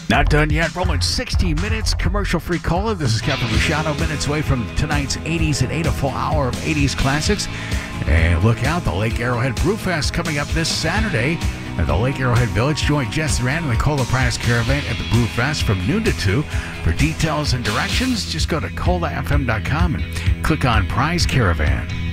Not done yet. Rolling 60 minutes. Commercial-free cola. This is Kevin Machado. Minutes away from tonight's 80s at 8, a full hour of 80s classics. And look out, the Lake Arrowhead Brewfest coming up this Saturday at the Lake Arrowhead Village. Join Jess Rand and the Cola Prize Caravan at the Brewfest from noon to 2. For details and directions, just go to colafm.com and click on Prize Caravan.